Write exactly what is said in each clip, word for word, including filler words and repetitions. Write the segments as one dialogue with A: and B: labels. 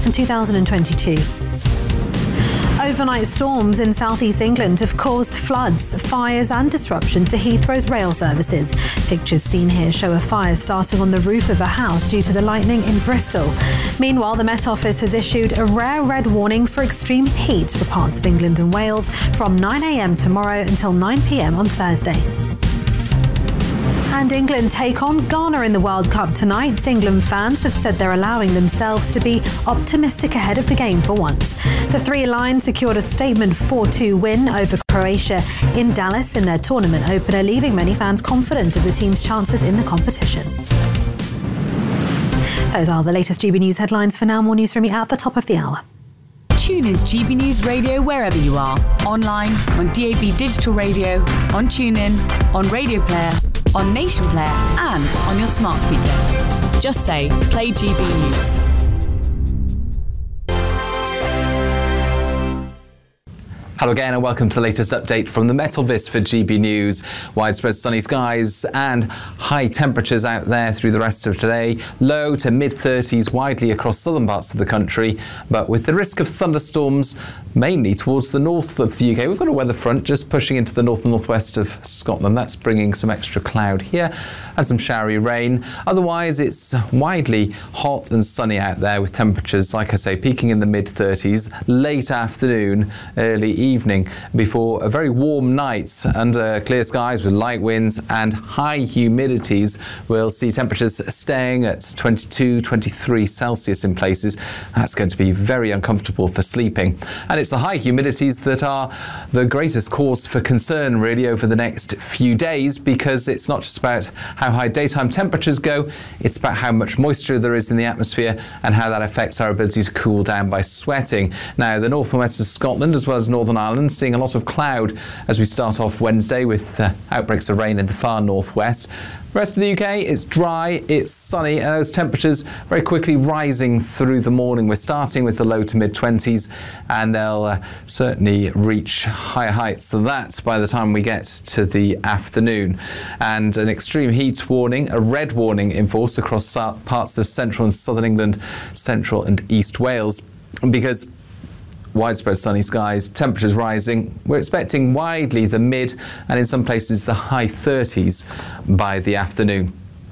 A: and two thousand twenty-two. Overnight storms in southeast England have caused floods, fires and disruption to Heathrow's rail services. Pictures seen here show a fire starting on the roof of a house due to the lightning in Bristol. Meanwhile, the Met Office has issued a rare red warning for extreme heat for parts of England and Wales from nine a.m. tomorrow until nine p.m. on Thursday. And England take on Ghana in the World Cup tonight. England fans have said they're allowing themselves to be optimistic ahead of the game for once. The Three Lions secured a statement four two win over Croatia in Dallas in their tournament opener, leaving many fans confident of the team's chances in the competition. Those are the latest G B News headlines. For now, more news from me at the top of the hour.
B: Tune in to G B News Radio wherever you are. Online, on D A B Digital Radio, on TuneIn, on Radio Player, on Nation Player and on your smart speaker. Just say, play G B News.
C: Hello again and welcome to the latest update from the Met Office for G B News. Widespread sunny skies and high temperatures out there through the rest of today. Low to mid thirties widely across southern parts of the country, but with the risk of thunderstorms mainly towards the north of the U K. We've got a weather front just pushing into the north and northwest of Scotland. That's bringing some extra cloud here and some showery rain. Otherwise, it's widely hot and sunny out there with temperatures, like I say, peaking in the mid thirties, late afternoon, early evening. evening before a very warm night under clear skies with light winds and high humidities. We'll see temperatures staying at twenty-two, twenty-three Celsius in places. That's going to be very uncomfortable for sleeping. And it's the high humidities that are the greatest cause for concern really over the next few days, because it's not just about how high daytime temperatures go, it's about how much moisture there is in the atmosphere and how that affects our ability to cool down by sweating. Now, the north and west of Scotland as well as Northern Ireland seeing a lot of cloud as we start off Wednesday with uh, outbreaks of rain in the far northwest. The rest of the U K, it's dry, it's sunny, and those temperatures very quickly rising through the morning. We're starting with the low to mid twenties, and they'll uh, certainly reach higher heights than that by the time we get to the afternoon. And an extreme heat warning, a red warning in force across parts of central and southern England, central and east Wales, because widespread sunny skies, temperatures rising. We're expecting widely the mid and in some places the high thirties by the afternoon.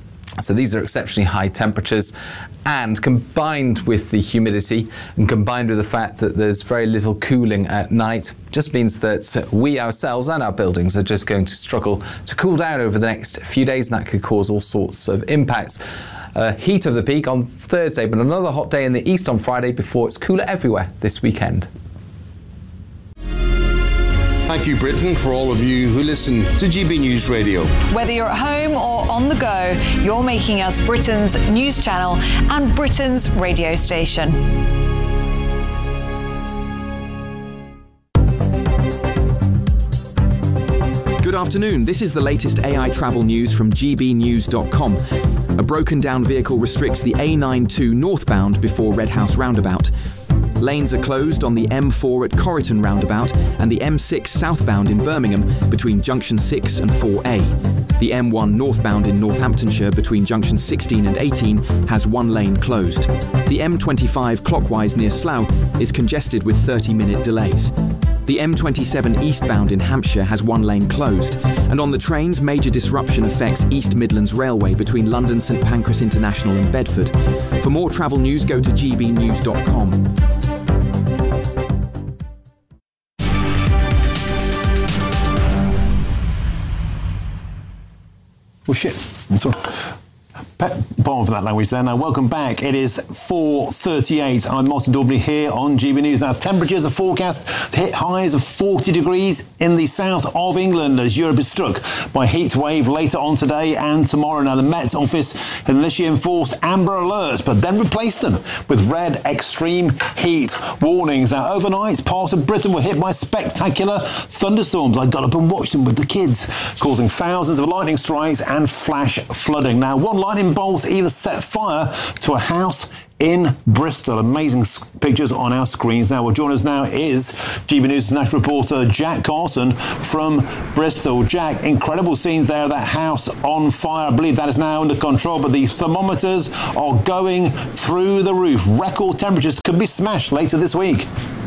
C: So these are exceptionally high temperatures, and combined with the humidity and combined with the fact that there's very little cooling at night, just means that we ourselves and our buildings are just going to struggle to cool down over the next few days, and that could cause all sorts of impacts. Uh, heat of the peak on Thursday, but another hot day in the east on Friday before it's cooler everywhere this weekend.
D: Thank you, Britain, for all of you who listen to G B News Radio.
E: Whether you're at home or on the go, you're making us Britain's news channel and Britain's radio station.
F: Good afternoon. This is the latest A I travel news from G B news dot com. A broken down vehicle restricts the A ninety-two northbound before Red House roundabout. Lanes are closed on the M four at Corriton roundabout and the M six southbound in Birmingham between junction six and four A. The M one northbound in Northamptonshire between junction sixteen and eighteen has one lane closed. The M twenty-five clockwise near Slough is congested with thirty minute delays. The M twenty-seven eastbound in Hampshire has one lane closed, and on the trains, major disruption affects East Midlands Railway between London St Pancras International and Bedford. For more travel news, go to G B news dot com.
G: Well, shit. I'm sorry. Pardon for that language there. Now, welcome back. It is four thirty-eight. I'm Martin Daubney here on G B News. Now, temperatures are forecast to hit highs of forty degrees in the south of England as Europe is struck by a heat wave later on today and tomorrow. Now, the Met Office had initially enforced amber alerts, but then replaced them with red extreme heat warnings. Now, overnight, parts of Britain were hit by spectacular thunderstorms. I got up and watched them with the kids, causing thousands of lightning strikes and flash flooding. Now, one lightning bolt even set fire to a house in Bristol. Amazing pictures on our screens now. Well, joining us now is G B News national reporter Jack Carlson from Bristol. Jack, incredible scenes there, that house on fire. I believe that is now under control, but the thermometers are going through the roof. Record temperatures could be smashed later this week.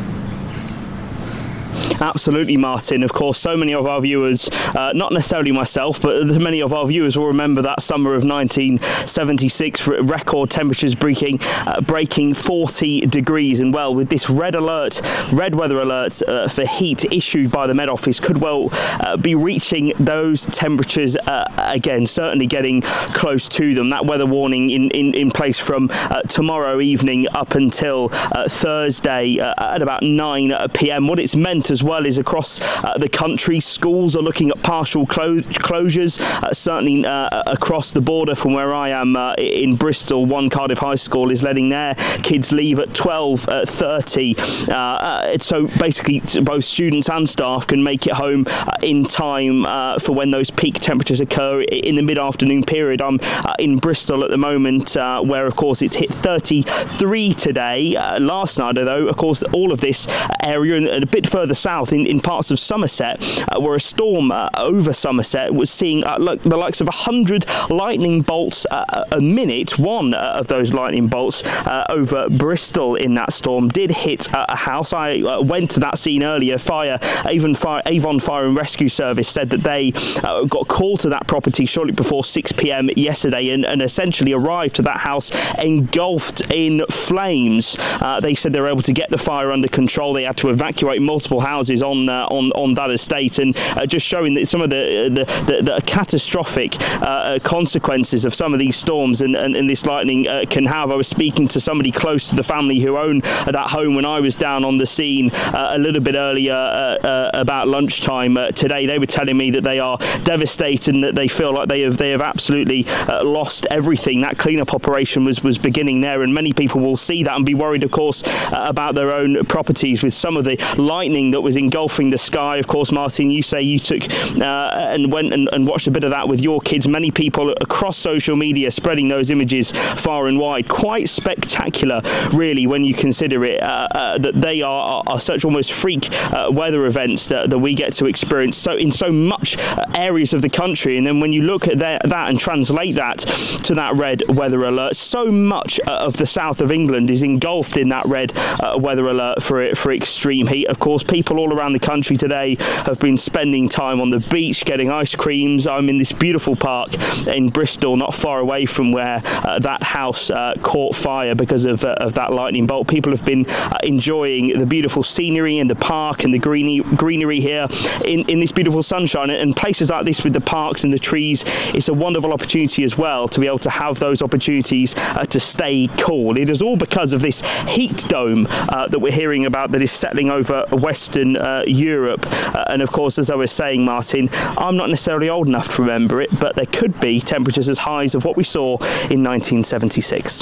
H: Absolutely, Martin. Of course, so many of our viewers, uh, not necessarily myself, but many of our viewers will remember that summer of nineteen seventy-six, record temperatures breaking, uh, breaking forty degrees. And well, with this red alert, red weather alert uh, for heat issued by the Met Office, could well uh, be reaching those temperatures uh, again, certainly getting close to them. That weather warning in, in, in place from uh, tomorrow evening up until uh, Thursday uh, at about nine p.m. What it's meant as well is across uh, the country, schools are looking at partial clo- closures, uh, certainly uh, across the border from where I am uh, in Bristol. One Cardiff High School is letting their kids leave at twelve thirty, uh, uh, so basically both students and staff can make it home uh, in time uh, for when those peak temperatures occur in the mid-afternoon period. I'm uh, in Bristol at the moment, uh, where of course it's hit thirty-three today. Uh, last night, though, of course, all of this area and a bit further south in, in parts of Somerset, uh, where a storm uh, over Somerset was seeing uh, like the likes of one hundred lightning bolts uh, a minute. One uh, of those lightning bolts uh, over Bristol in that storm did hit uh, a house. I uh, went to that scene earlier. Fire, Avon Fire, Avon Fire and Rescue Service said that they uh, got called to that property shortly before six p.m. yesterday and, and essentially arrived to that house engulfed in flames. Uh, they said they were able to get the fire under control. They had to evacuate multiple houses on uh, on on that estate, and uh, just showing that some of the the, the, the catastrophic uh, consequences of some of these storms and, and, and this lightning uh, can have. I was speaking to somebody close to the family who own that home when I was down on the scene uh, a little bit earlier uh, uh, about lunchtime uh, today. They were telling me that they are devastated and that they feel like they have they have absolutely uh, lost everything. That cleanup operation was was beginning there, and many people will see that and be worried, of course, uh, about their own properties with some of the lightning that was engulfing the sky. Of course, Martin, you say you took uh, and went and, and watched a bit of that with your kids. Many people across social media spreading those images far and wide. Quite spectacular, really, when you consider it, uh, uh, that they are, are such almost freak uh, weather events that, that we get to experience so in so much uh, areas of the country. And then when you look at that, that and translate that to that red weather alert, so much uh, of the south of England is engulfed in that red uh, weather alert for for extreme heat. Of course, people all around the country today have been spending time on the beach getting ice creams. I'm in this beautiful park in Bristol, not far away from where uh, that house uh, caught fire because of, uh, of that lightning bolt. People have been uh, enjoying the beautiful scenery in the park and the greeny, greenery here in, in this beautiful sunshine, and places like this with the parks and the trees. It's a wonderful opportunity as well to be able to have those opportunities uh, to stay cool. It is all because of this heat dome uh, that we're hearing about that is settling over Western uh, Europe. Uh, and of course, as I was saying, Martin, I'm not necessarily old enough to remember it, but there could be temperatures as high as what we saw in nineteen seventy-six.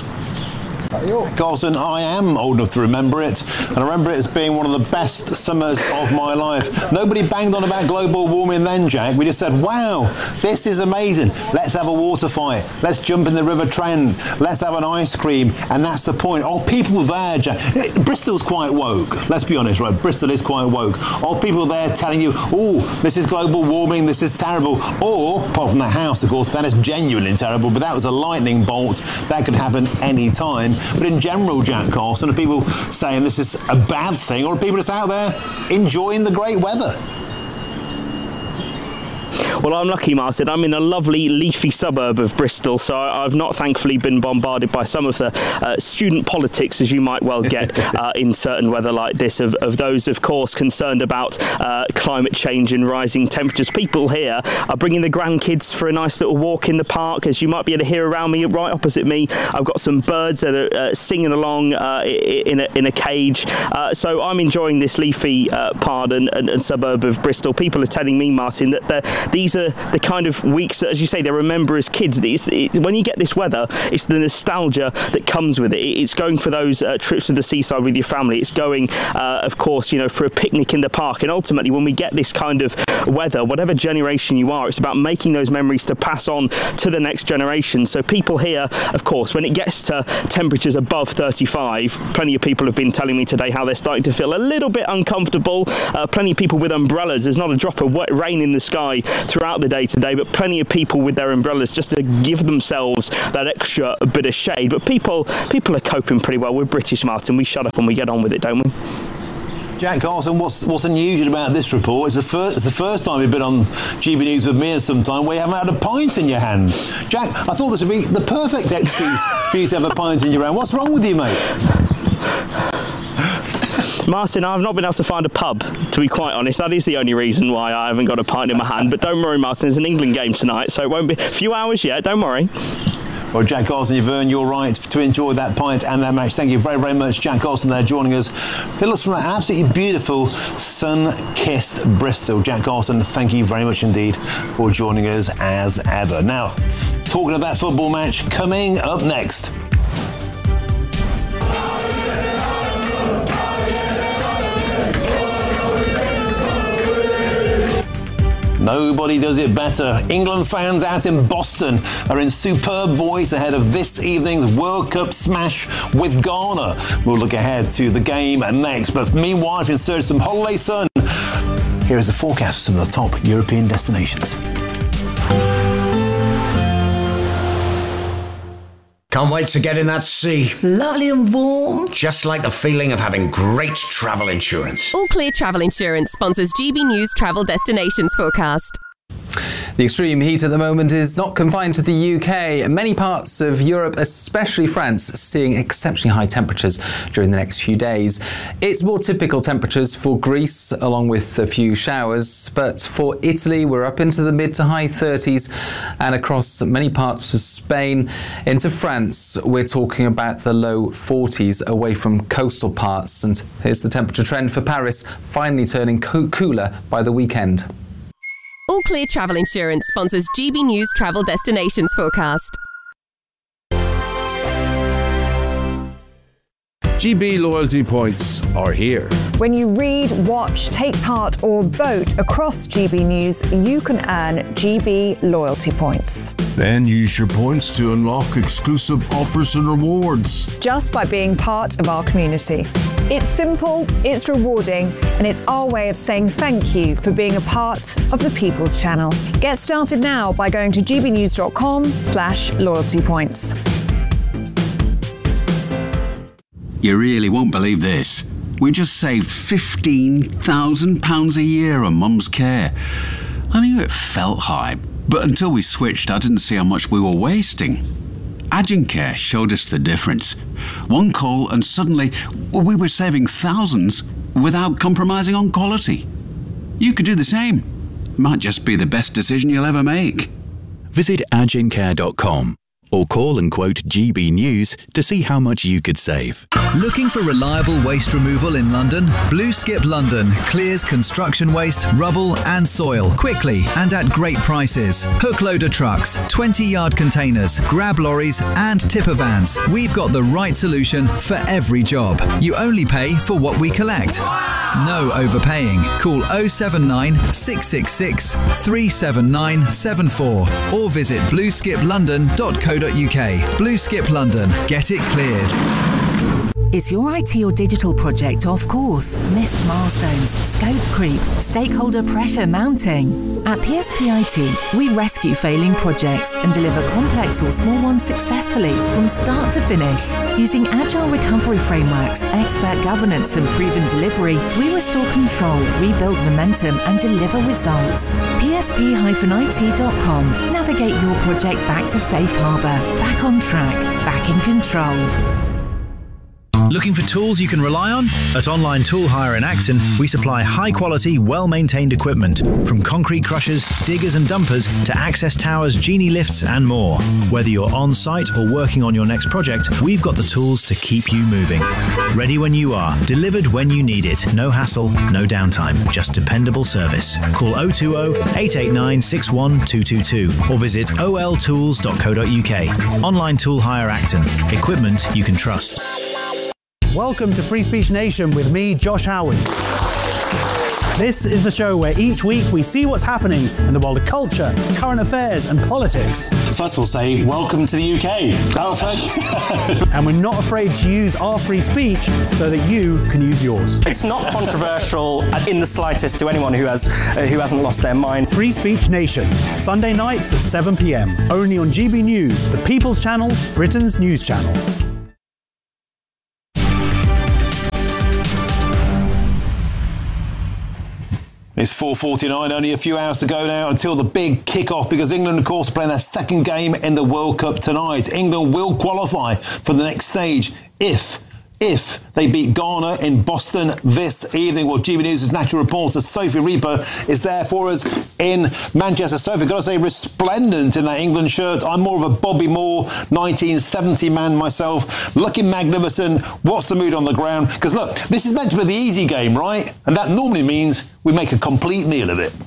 G: Carlson, I am old enough to remember it, and I remember it as being one of the best summers of my life. Nobody banged on about global warming then, Jack. We just said, wow, this is amazing. Let's have a water fight. Let's jump in the River Trent. Let's have an ice cream. And that's the point. Oh, people there, Jack. Bristol's quite woke. Let's be honest, right? Bristol is quite woke. Oh, people there telling you, oh, this is global warming, this is terrible. Or, apart from the house, of course, that is genuinely terrible, but that was a lightning bolt. That could happen any time. But in general, Jack Carlson, are people saying this is a bad thing, or are people just out there enjoying the great weather?
H: Well, I'm lucky, Martin. I'm in a lovely leafy suburb of Bristol, so I've not thankfully been bombarded by some of the uh, student politics, as you might well get uh, in certain weather like this, of, of those, of course, concerned about uh, climate change and rising temperatures. People here are bringing the grandkids for a nice little walk in the park, as you might be able to hear around me, right opposite me. I've got some birds that are uh, singing along uh, in, a, in a cage. Uh, so I'm enjoying this leafy uh, part and, and, and suburb of Bristol. People are telling me, Martin, that the, the these are the kind of weeks that, as you say, they remember as kids. It's, it's, when you get this weather, it's the nostalgia that comes with it. It's going for those uh, trips to the seaside with your family. It's going, uh, of course, you know, for a picnic in the park. And ultimately, when we get this kind of weather, whatever generation you are, it's about making those memories to pass on to the next generation. So people here, of course, when it gets to temperatures above thirty-five, plenty of people have been telling me today how they're starting to feel a little bit uncomfortable. Uh, plenty of people with umbrellas. There's not a drop of wet rain in the sky throughout the day today, but plenty of people with their umbrellas just to give themselves that extra bit of shade. But people people are coping pretty well. We're British, Martin. We shut up and we get on with it, don't we?
G: Jack Carson, what's what's unusual about this report? It's the first it's the first time you've been on G B News with me in some time where you haven't had a pint in your hand. Jack, I thought this would be the perfect excuse for you to have a pint in your hand. What's wrong with you, mate?
H: Martin, I've not been able to find a pub, to be quite honest. That is the only reason why I haven't got a pint in my hand. But don't worry, Martin, there's an England game tonight, so it won't be a few hours yet. Don't worry.
G: Well, Jack Carson, you've earned your right to enjoy that pint and that match. Thank you very, very much, Jack Carson, there joining us. It looks from an absolutely beautiful, sun-kissed Bristol. Jack Carson, thank you very much indeed for joining us as ever. Now, talking of that football match, coming up next. Nobody does it better. England fans out in Boston are in superb voice ahead of this evening's World Cup smash with Ghana. We'll look ahead to the game next. But meanwhile, if you're in search of some holiday sun, here is the forecast for some of the top European destinations.
I: Can't wait to get in that sea.
J: Lovely and warm.
I: Just like the feeling of having great travel insurance.
K: All Clear Travel Insurance sponsors G B News Travel Destinations Forecast.
C: The extreme heat at the moment is not confined to the U K. Many parts of Europe, especially France, are seeing exceptionally high temperatures during the next few days. It's more typical temperatures for Greece, along with a few showers, but for Italy, we're up into the mid to high thirties, and across many parts of Spain into France, we're talking about the low forties away from coastal parts. And here's the temperature trend for Paris, finally turning co- cooler by the weekend.
K: All Clear Travel Insurance sponsors G B News Travel Destinations Forecast.
D: G B loyalty points are here.
E: When you read, watch, take part or vote across G B News, you can earn G B loyalty points.
D: Then use your points to unlock exclusive offers and rewards.
E: Just by being part of our community. It's simple, it's rewarding, and it's our way of saying thank you for being a part of the People's Channel. Get started now by going to gbnews.com slash loyalty points.
L: You really won't believe this. We just saved fifteen thousand pounds a year on Mum's care. I knew it felt high, but until we switched, I didn't see how much we were wasting. Agencare showed us the difference. One call and suddenly we were saving thousands without compromising on quality. You could do the same. Might just be the best decision you'll ever make.
M: Visit agencare dot com or call and quote G B News to see how much you could save.
N: Looking for reliable waste removal in London? Blue Skip London clears construction waste, rubble and soil quickly and at great prices. Hook loader trucks, twenty yard containers, grab lorries and tipper vans. We've got the right solution for every job. You only pay for what we collect. No overpaying. Call oh seven nine, six six six, three seven nine seven four or visit blue skip london dot co dot uk. Blue Skip London. Get it cleared.
O: Is your I T or digital project off course? Missed milestones, scope creep, stakeholder pressure mounting? At P S P I T, we rescue failing projects and deliver complex or small ones successfully from start to finish. Using agile recovery frameworks, expert governance and proven delivery, we restore control, rebuild momentum and deliver results. P S P I T dot com. Navigate your project back to safe harbour, back on track, back in control.
J: Looking for tools you can rely on? At Online Tool Hire in Acton, we supply high-quality, well-maintained equipment, from concrete crushers, diggers and dumpers to access towers, genie lifts and more. Whether you're on-site or working on your next project, we've got the tools to keep you moving. Ready when you are, delivered when you need it. No hassle, no downtime, just dependable service. Call oh two oh, eight eight nine, six one two two two or visit o l tools dot co dot u k. Online Tool Hire Acton. Equipment you can trust.
P: Welcome to Free Speech Nation with me, Josh Howard. This is the show where each week we see what's happening in the world of culture, current affairs and politics.
Q: First we'll say, welcome to the U K. Oh, thank you.
P: And we're not afraid to use our free speech so that you can use yours.
R: It's not controversial in the slightest to anyone who, has, uh, who hasn't lost their mind.
P: Free Speech Nation, Sunday nights at seven p m, only on G B News, the People's Channel, Britain's news channel.
G: It's four forty-nine, only a few hours to go now until the big kick-off, because England, of course, are playing their second game in the World Cup tonight. England will qualify for the next stage if, if they beat Ghana in Boston this evening. Well, G B News' national reporter Sophie Reaper is there for us in Manchester. Sophie, got to say, resplendent in that England shirt. I'm more of a Bobby Moore nineteen seventy man myself, looking magnificent. What's the mood on the ground? Because look, this is meant to be the easy game, right? And that normally means we make a complete meal of it.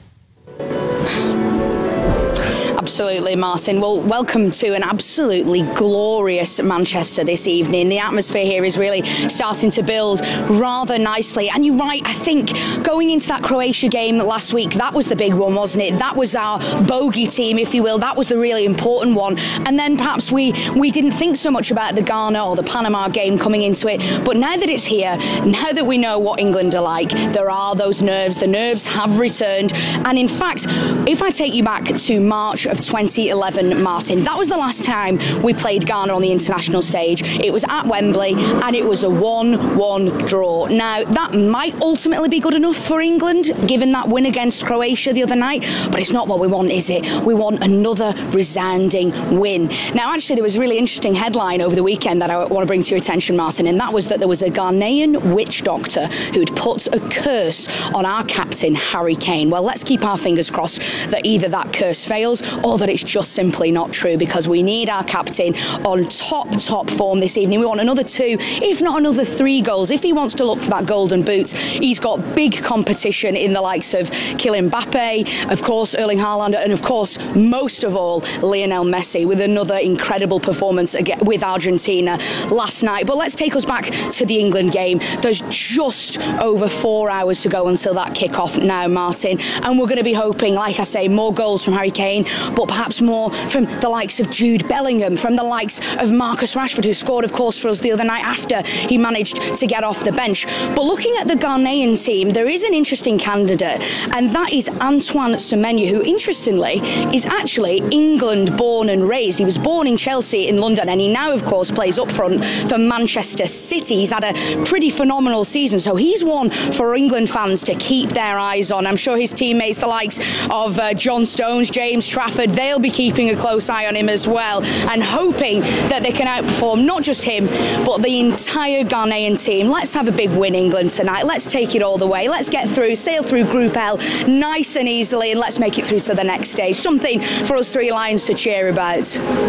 S: Absolutely, Martin. Well, welcome to an absolutely glorious Manchester this evening. The atmosphere here is really starting to build rather nicely. And you're right, I think going into that Croatia game last week, that was the big one, wasn't it? That was our bogey team, if you will. That was the really important one. And then perhaps we, we didn't think so much about the Ghana or the Panama game coming into it. But now that it's here, now that we know what England are like, there are those nerves. The nerves have returned. And in fact, if I take you back to March of twenty eleven, Martin, that was the last time we played Ghana on the international stage. It was at Wembley and it was a one one draw. Now, that might ultimately be good enough for England, given that win against Croatia the other night, but it's not what we want, is it? We want another resounding win. Now, actually, there was a really interesting headline over the weekend that I want to bring to your attention, Martin, and that was that there was a Ghanaian witch doctor who'd put a curse on our captain, Harry Kane. Well, let's keep our fingers crossed that either that curse fails or that it's just simply not true, because we need our captain on top, top form this evening. We want another two, if not another three goals. If he wants to look for that golden boot, he's got big competition in the likes of Kylian Mbappe, of course, Erling Haaland, and of course, most of all, Lionel Messi, with another incredible performance with Argentina last night. But let's take us back to the England game. There's just over four hours to go until that kick-off now, Martin, and we're going to be hoping, like I say, more goals from Harry Kane, but perhaps more from the likes of Jude Bellingham, from the likes of Marcus Rashford, who scored, of course, for us the other night after he managed to get off the bench. But looking at the Ghanaian team, there is an interesting candidate, and that is Antoine Semenyo, who, interestingly, is actually England born and raised. He was born in Chelsea in London, and he now, of course, plays up front for Manchester City. He's had a pretty phenomenal season, so he's one for England fans to keep their eyes on. I'm sure his teammates, the likes of uh, John Stones, James Trafford, they'll be keeping a close eye on him as well, and hoping that they can outperform not just him, but the entire Ghanaian team. Let's have a big win, England, tonight. Let's take it all the way. Let's get through, sail through Group L nice and easily, and let's make it through to the next stage. Something for us Three Lions to cheer about.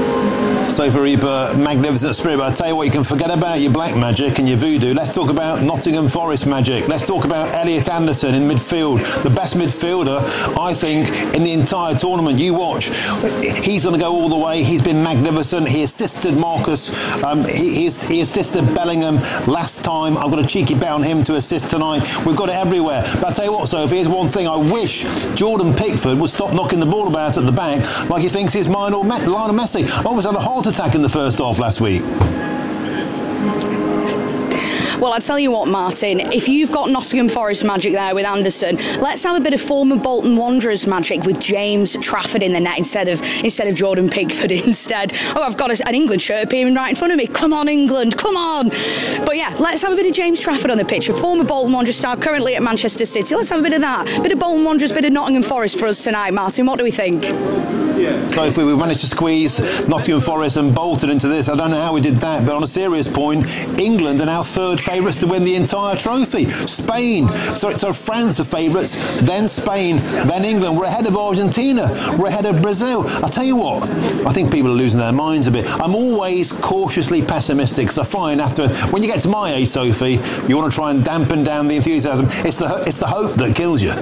G: Sophie Reaper, magnificent spirit. But I tell you what, you can forget about your black magic and your voodoo. Let's talk about Nottingham Forest magic. Let's talk about Elliot Anderson in midfield, the best midfielder, I think, in the entire tournament. You watch. He's going to go all the way. He's been magnificent. He assisted Marcus. Um, he, he's, he assisted Bellingham last time. I've got a cheeky bet on him to assist tonight. We've got it everywhere. But I tell you what, Sophie, here's one thing. I wish Jordan Pickford would stop knocking the ball about at the back like he thinks he's Lionel Messi. I almost had a heart attack in the first half last week.
S: Well, I tell you what, Martin, if you've got Nottingham Forest magic there with Anderson, let's have a bit of former Bolton Wanderers magic with James Trafford in the net instead of instead of Jordan Pickford instead. Oh, I've got a, an England shirt appearing right in front of me. Come on, England, come on. But yeah, let's have a bit of James Trafford on the pitch, a former Bolton Wanderers star currently at Manchester City. Let's have a bit of that. Bit of Bolton Wanderers, bit of Nottingham Forest for us tonight, Martin. What do we think?
G: So if we, we managed to squeeze Nottingham Forest and Bolton into this, I don't know how we did that, but on a serious point, England are now third favourites to win the entire trophy. Spain, sorry, so France are favourites, then Spain, then England. We're ahead of Argentina, we're ahead of Brazil. I'll tell you what, I think people are losing their minds a bit. I'm always cautiously pessimistic, because I find after, when you get to my age, Sophie, you want to try and dampen down the enthusiasm. It's the, it's the hope that kills you.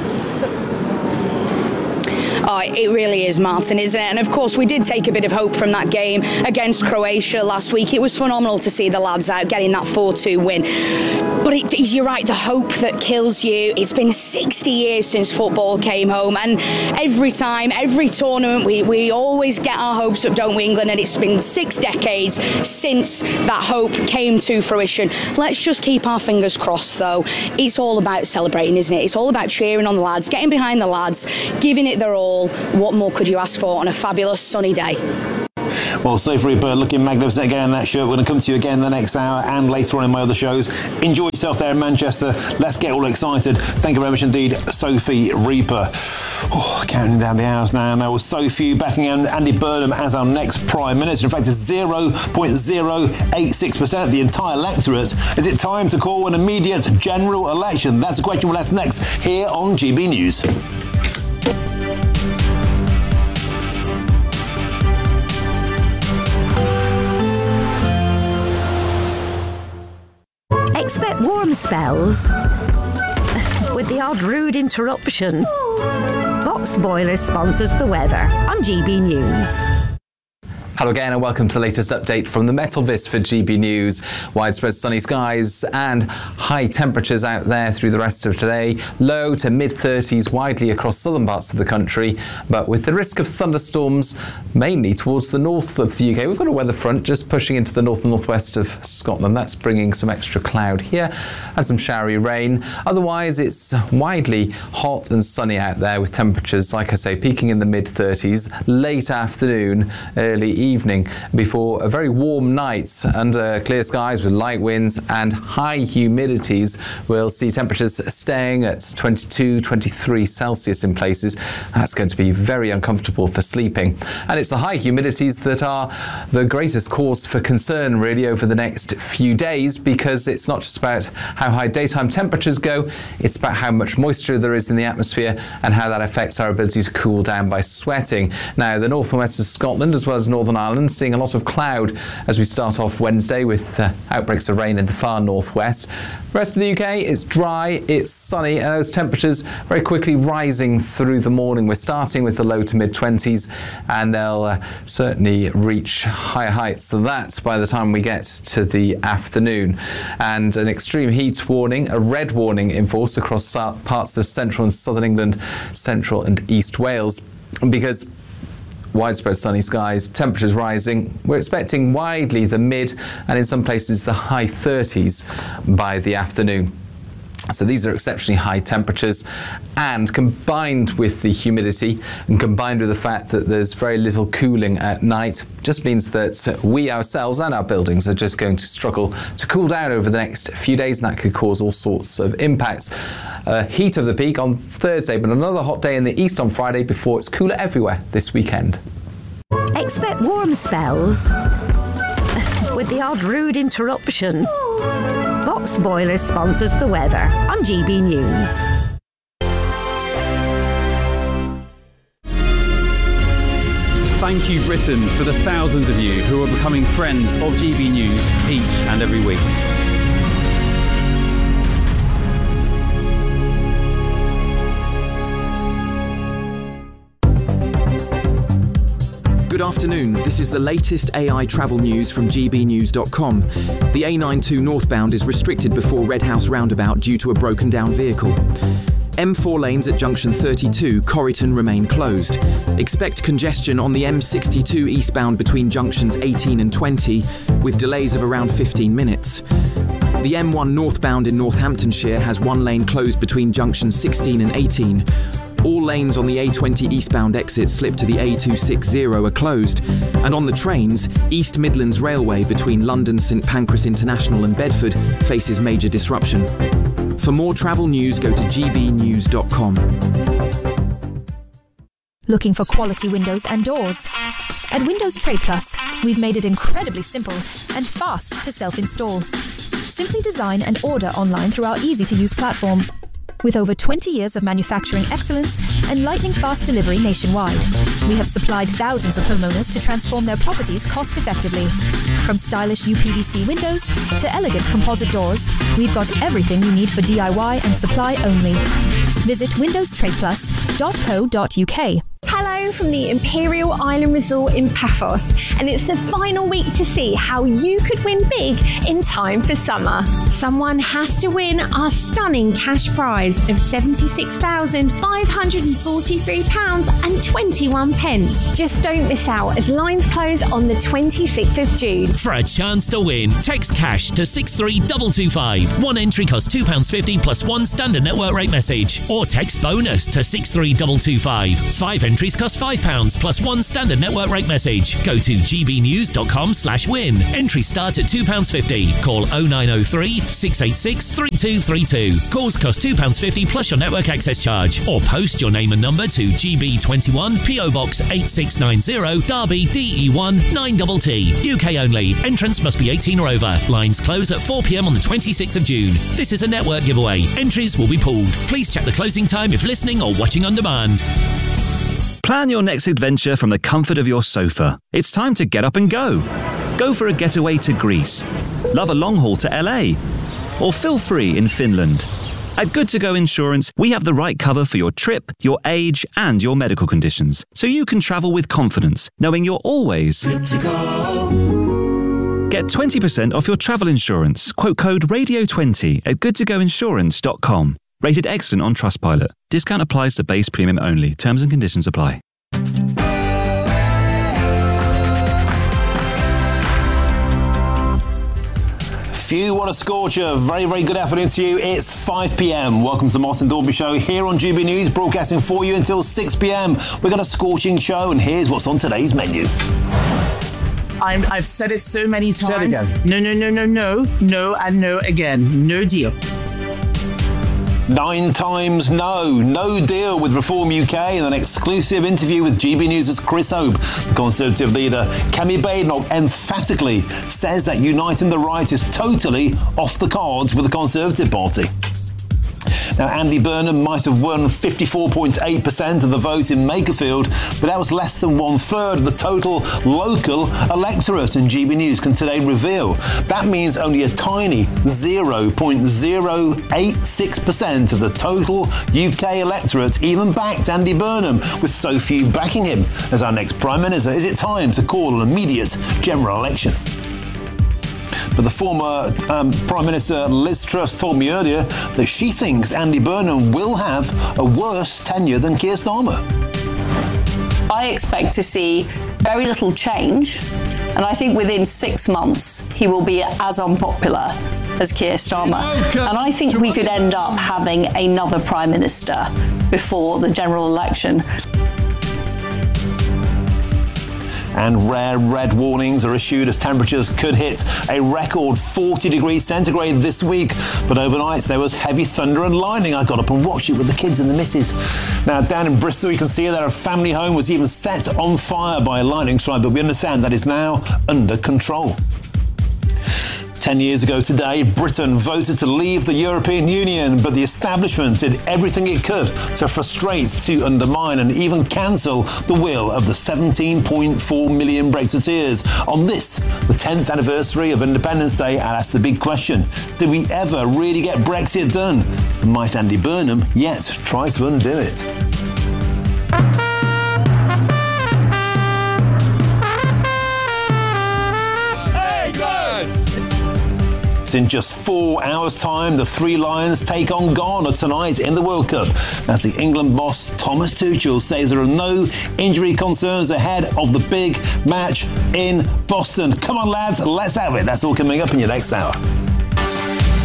S: Oh, it really is, Martin, isn't it? And of course, we did take a bit of hope from that game against Croatia last week. It was phenomenal to see the lads out getting that four two win. But it, you're right, the hope that kills you. It's been sixty years since football came home, and every time, every tournament, we, we always get our hopes up, don't we, England? And it's been six decades since that hope came to fruition. Let's just keep our fingers crossed, though. It's all about celebrating, isn't it? It's all about cheering on the lads, getting behind the lads, giving it their all. What more could you ask for on a fabulous sunny day?
G: Well, Sophie Reaper looking magnificent again in that shirt. We're going to come to you again the next hour and later on in my other shows. Enjoy yourself there in Manchester. Let's get all excited. Thank you very much indeed, Sophie Reaper. Oh, counting down the hours now. Now with Sophie backing Andy Burnham as our next Prime Minister. In fact, it's zero point zero eight six percent of the entire electorate. Is it time to call an immediate general election? That's a question we'll ask next here on G B News.
T: Expect warm spells with the odd rude interruption. Box Boilers sponsors the weather on G B News.
C: Hello again and welcome to the latest update from the Metalvis for G B News. Widespread sunny skies and high temperatures out there through the rest of today. Low to mid thirties widely across southern parts of the country, but with the risk of thunderstorms mainly towards the north of the U K. We've got a weather front just pushing into the north and northwest of Scotland. That's bringing some extra cloud here and some showery rain. Otherwise, it's widely hot and sunny out there with temperatures, like I say, peaking in the mid thirties, late afternoon, early evening. evening before a very warm night under clear skies with light winds and high humidities. We'll see temperatures staying at twenty-two, twenty-three Celsius in places. That's going to be very uncomfortable for sleeping. And it's the high humidities that are the greatest cause for concern really over the next few days, because it's not just about how high daytime temperatures go, it's about how much moisture there is in the atmosphere and how that affects our ability to cool down by sweating. Now, the north and west of Scotland as well as Northern Ireland seeing a lot of cloud as we start off Wednesday with uh, outbreaks of rain in the far northwest. The rest of the U K, it's dry, it's sunny, and those temperatures very quickly rising through the morning. We're starting with the low to mid twenties, and they'll uh, certainly reach higher heights than that by the time we get to the afternoon. And an extreme heat warning, a red warning in force across parts of central and southern England, central and east Wales, because widespread sunny skies, temperatures rising. We're expecting widely the mid and in some places the high thirties by the afternoon. So these are exceptionally high temperatures, and combined with the humidity and combined with the fact that there's very little cooling at night, just means that we ourselves and our buildings are just going to struggle to cool down over the next few days, and that could cause all sorts of impacts. Uh, heat of the peak on Thursday, but another hot day in the east on Friday before it's cooler everywhere this weekend.
T: Expect warm spells with the odd rude interruption. Box Boilers sponsors the weather on G B News.
U: Thank you, Britain, for the thousands of you who are becoming friends of G B News each and every week.
F: Good afternoon, this is the latest A I travel news from G B news dot com. The A ninety-two northbound is restricted before Red House roundabout due to a broken down vehicle. M four lanes at junction thirty-two, Corryton, remain closed. Expect congestion on the M sixty-two eastbound between junctions eighteen and twenty, with delays of around fifteen minutes. The M one northbound in Northamptonshire has one lane closed between junctions sixteen and eighteen. All lanes on the A twenty eastbound exit slip to the A two sixty are closed. And on the trains, East Midlands Railway between London St Pancras International and Bedford faces major disruption. For more travel news, go to g b news dot com.
A: Looking for quality windows and doors? At Windows Trade Plus, we've made it incredibly simple and fast to self-install. Simply design and order online through our easy-to-use platform. With over twenty years of manufacturing excellence and lightning-fast delivery nationwide, we have supplied thousands of homeowners to transform their properties cost-effectively. From stylish U P V C windows to elegant composite doors, we've got everything you need for D I Y and supply only. Visit windows trade plus dot co dot u k.
V: Hello from the Imperial Island Resort in Paphos, and it's the final week to see how you could win big in time for summer. Someone has to win our stunning cash prize of seventy-six thousand five hundred forty-three pounds and twenty-one pence. Just don't miss out as lines close on the twenty-sixth of June.
W: For a chance to win, text cash to six three two two five. One entry costs two pounds fifty plus one standard network rate message. Or text bonus to six three two two five. Five entries cost five pounds plus one standard network rate message. Go to g b news dot com slash win. Entries start at two pounds fifty. Call oh nine oh three, six eight six, three two three two. Calls cost two pounds fifty plus your network access charge. Or post your name and number to G B twenty-one, P O Box eight six nine zero, Derby, D E one nine T T. U K only. Entrance must be eighteen or over. Lines close at four p m on the twenty-sixth of June. This is a network giveaway. Entries will be pulled. Please check the closing time if listening or watching on demand.
M: Plan your next adventure from the comfort of your sofa. It's time to get up and go. Go for a getaway to Greece. Love a long haul to L A. Or feel free in Finland. At Good To Go Insurance, we have the right cover for your trip, your age, and your medical conditions, so you can travel with confidence, knowing you're always good to go. Get twenty percent off your travel insurance. Quote code radio twenty at good to go insurance dot com. Rated excellent on Trustpilot. Discount applies to base premium only. Terms and conditions apply.
G: Phew, what a scorcher. Very, very good afternoon to you. It's five p m. Welcome to the Moss and Dalby Show here on G B News, broadcasting for you until six p m. We've got a scorching show, and here's what's on today's menu.
X: I'm, I've said it so many times.
G: Say it again.
X: No, no, no, no, no, no, and no again. No deal.
G: Nine times no. No deal with Reform U K in an exclusive interview with G B News' Chris Hope. The Conservative leader, Kemi Badenoch, emphatically says that uniting the right is totally off the cards with the Conservative Party. Now, Andy Burnham might have won fifty-four point eight percent of the vote in Makerfield, but that was less than one-third of the total local electorate, and G B News can today reveal. That means only a tiny zero point zero eight six percent of the total U K electorate even backed Andy Burnham, with so few backing him as our next Prime Minister. Is it time to call an immediate general election? But the former um, Prime Minister Liz Truss told me earlier that she thinks Andy Burnham will have a worse tenure than Keir Starmer.
Y: I expect to see very little change, and I think within six months he will be as unpopular as Keir Starmer. And I think we could end up having another Prime Minister before the general election.
G: And rare red warnings are issued as temperatures could hit a record forty degrees centigrade this week. But overnight there was heavy thunder and lightning. I got up and watched it with the kids and the missus. Now down in Bristol you can see that a family home was even set on fire by a lightning strike, but we understand that is now under control. Ten years ago today, Britain voted to leave the European Union, but the establishment did everything it could to frustrate, to undermine and even cancel the will of the seventeen point four million Brexiteers. On this, the tenth anniversary of Independence Day, I asked the big question, did we ever really get Brexit done? And might Andy Burnham yet try to undo it? In just four hours' time, the Three Lions take on Ghana tonight in the World Cup, as the England boss Thomas Tuchel says there are no injury concerns ahead of the big match in Boston. Come on, lads, let's have it. That's all coming up in your next hour.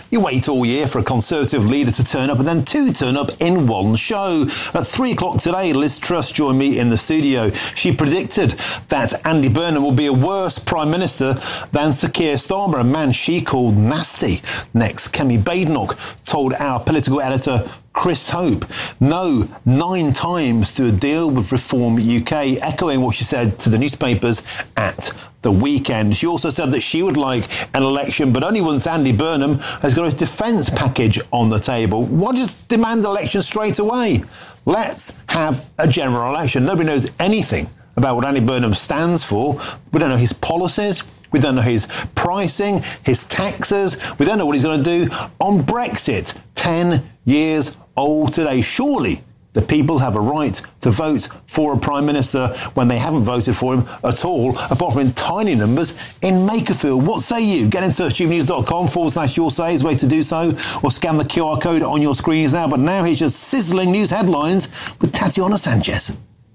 G: You wait all year for a Conservative leader to turn up and then two turn up in one show. At three o'clock today, Liz Truss joined me in the studio. She predicted that Andy Burnham will be a worse Prime Minister than Sir Keir Starmer, a man she called nasty. Next, Kemi Badenoch told our political editor Chris Hope no nine times to a deal with Reform U K, echoing what she said to the newspapers at the weekend. She also said that she would like an election, but only once Andy Burnham has got his defence package on the table. Why just demand election straight away? Let's have a general election. Nobody knows anything about what Andy Burnham stands for. We don't know his policies. We don't know his pricing, his taxes. We don't know what he's going to do on Brexit. Ten years old today. Surely the people have a right to vote for a Prime Minister when they haven't voted for him at all, apart from in tiny numbers in Makerfield. What say you? Get in touch, gbnews.com forward slash your say is the way to do so, or scan the Q R code on your screens now. But now here's just sizzling news headlines with Tatiana Sanchez.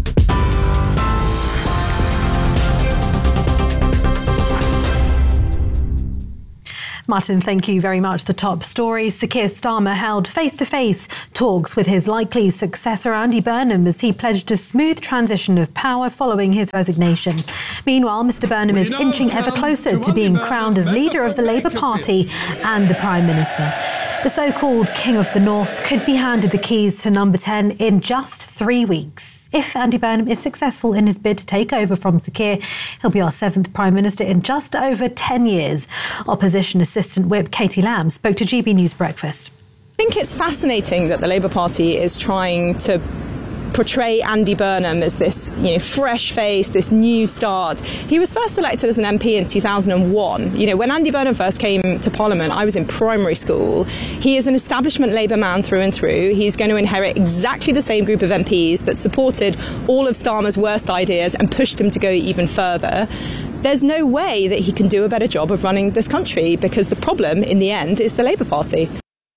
B: Martin, thank you very much. The top stories. Sir Keir Starmer held face-to-face talks with his likely successor, Andy Burnham, as he pledged a smooth transition of power following his resignation. Meanwhile, Mr Burnham is inching ever closer to being crowned as leader of the Labour Party and the Prime Minister. The so-called King of the North could be handed the keys to number ten in just three weeks. If Andy Burnham is successful in his bid to take over from Sir Keir, he'll be our seventh Prime Minister in just over ten years. Opposition Assistant Whip Katie Lamb spoke to G B News Breakfast.
D: I think it's fascinating that the Labour Party is trying to portray Andy Burnham as this, you know, fresh face, this new start. He was first elected as an M P in two thousand one. You know, when Andy Burnham first came to Parliament, I was in primary school. He is an establishment Labour man through and through. He's going to inherit exactly the same group of M Ps that supported all of Starmer's worst ideas and pushed him to go even further. There's no way that he can do a better job of running this country, because the problem in the end is the Labour Party.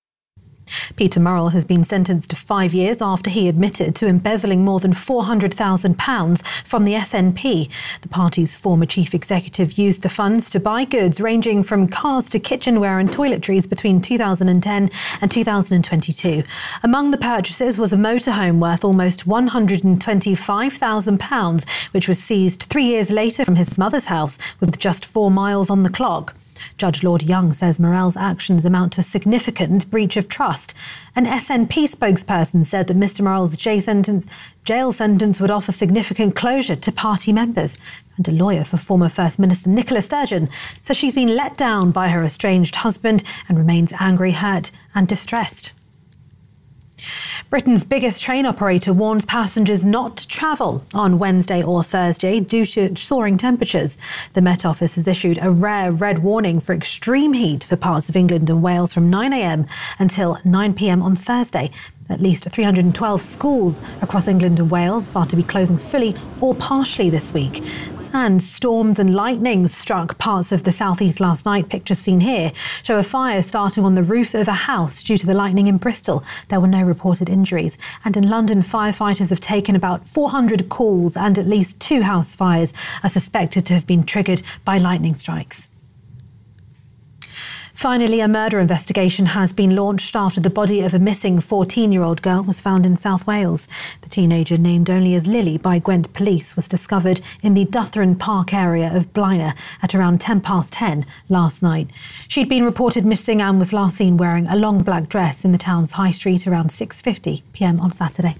B: Peter Murrell has been sentenced to five years after he admitted to embezzling more than four hundred thousand pounds from the S N P. The party's former chief executive used the funds to buy goods ranging from cars to kitchenware and toiletries between two thousand ten and two thousand twenty-two. Among the purchases was a motorhome worth almost one hundred twenty-five thousand pounds, which was seized three years later from his mother's house with just four miles on the clock. Judge Lord Young says Murrell's actions amount to a significant breach of trust. An S N P spokesperson said that Mr Murrell's jail sentence, jail sentence would offer significant closure to party members. And a lawyer for former First Minister Nicola Sturgeon says she's been let down by her estranged husband and remains angry, hurt and distressed. Britain's biggest train operator warns passengers not to travel on Wednesday or Thursday due to soaring temperatures. The Met Office has issued a rare red warning for extreme heat for parts of England and Wales from nine a m until nine p m on Thursday. At least three hundred twelve schools across England and Wales are to be closing fully or partially this week. And storms and lightning struck parts of the southeast last night. Pictures seen here show a fire starting on the roof of a house due to the lightning in Bristol. There were no reported injuries. And in London, firefighters have taken about four hundred calls, and at least two house fires are suspected to have been triggered by lightning strikes. Finally, a murder investigation has been launched after the body of a missing fourteen-year-old girl was found in South Wales. The teenager, named only as Lily by Gwent Police, was discovered in the Duthron Park area of Blaenau at around ten past ten last night. She'd been reported missing and was last seen wearing a long black dress in the town's high street around six fifty p m on Saturday.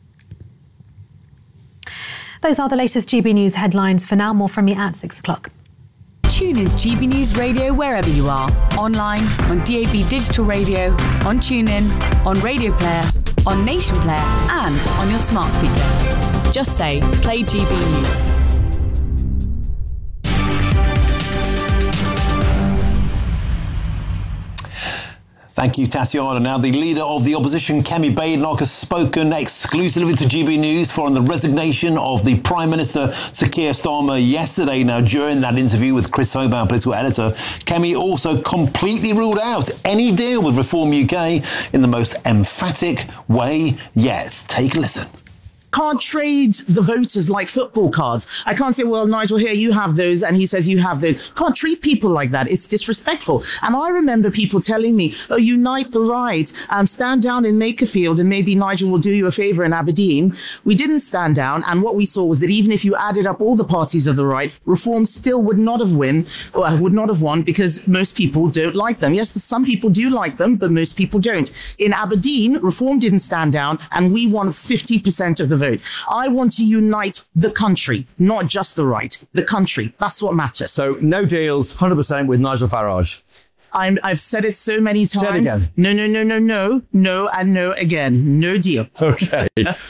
B: Those are the latest G B News headlines. For now, more from me at six o'clock.
H: Tune in to G B News Radio wherever you are. Online, on D A B Digital Radio, on TuneIn, on Radio Player, on Nation Player and on your smart speaker. Just say, play G B News.
G: Thank you, Tatiana. Now, the leader of the opposition, Kemi Badenoch, has spoken exclusively to G B News following the resignation of the Prime Minister, Sir Keir Starmer, yesterday. Now, during that interview with Chris Hope, our political editor, Kemi also completely ruled out any deal with Reform U K in the most emphatic way yet. Take a listen.
X: can't trade the voters like football cards. I can't say, well, Nigel, here you have those, and he says you have those. Can't treat people like that. It's disrespectful. And I remember people telling me, oh, unite the right, um, stand down in Makerfield, and maybe Nigel will do you a favour in Aberdeen. We didn't stand down, and what we saw was that even if you added up all the parties of the right, Reform still would not have win, or would not have won, because most people don't like them. Yes, some people do like them, but most people don't. In Aberdeen, Reform didn't stand down, and we won fifty percent of the vote. I want to unite the country, not just the right. The country. That's what matters.
E: So no deals, one hundred percent with Nigel Farage.
X: I'm, I've said it so many times.
E: Say it again.
X: No, no, no, no, no, no, and no again. No deal.
E: Okay.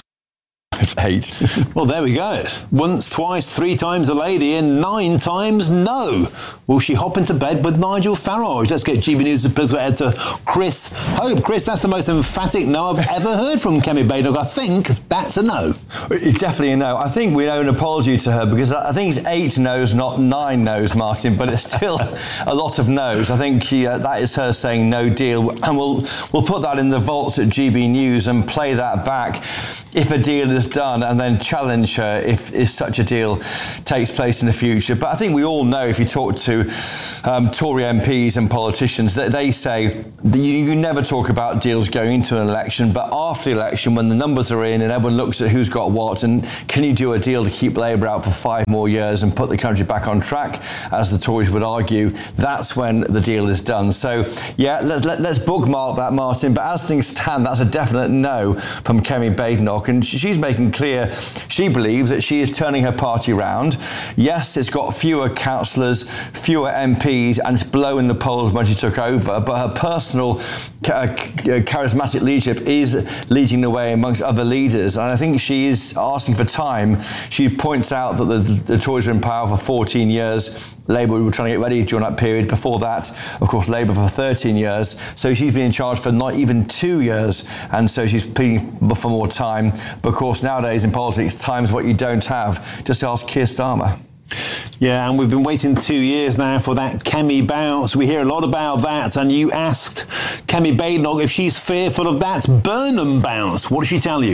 E: Eight.
G: Well, there we go. Once, twice, three times a lady, and nine times no. Will she hop into bed with Nigel Farage? Let's get G B News' political editor Chris Hope. Chris, that's the most emphatic no I've ever heard from Kemi Badenoch. I think that's a no.
E: It's definitely a no. I think we owe an apology to her, because I think it's eight no's, not nine no's, Martin, but it's still a lot of no's. I think she, uh, that is her saying no deal, and we'll we'll put that in the vaults at G B News and play that back if a deal is done, and then challenge her if, if such a deal takes place in the future. But I think we all know, if you talk to um, Tory M Ps and politicians, that they say that you, you never talk about deals going into an election, but after the election, when the numbers are in and everyone looks at who's got what, and can you do a deal to keep Labour out for five more years and put the country back on track, as the Tories would argue, that's when the deal is done. So, yeah, let's, let, let's bookmark that, Martin. But as things stand, that's a definite no from Kemi Badenoch. And she's making clear she believes that she is turning her party round. Yes, it's got fewer councillors, fewer M Ps, and it's below in the polls when she took over, but her personal uh, charismatic leadership is leading the way amongst other leaders. And I think she is asking for time. She points out that the, the Tories were in power for fourteen years. Labour were trying to get ready during that period. Before that, of course, Labour for thirteen years. So she's been in charge for not even two years. And so she's pleading for more time. But of course, nowadays in politics, time's what you don't have. Just ask Keir Starmer.
G: Yeah, and we've been waiting two years now for that Kemi bounce. We hear a lot about that. And you asked Kemi Badenoch if she's fearful of that Burnham bounce. What did she tell you?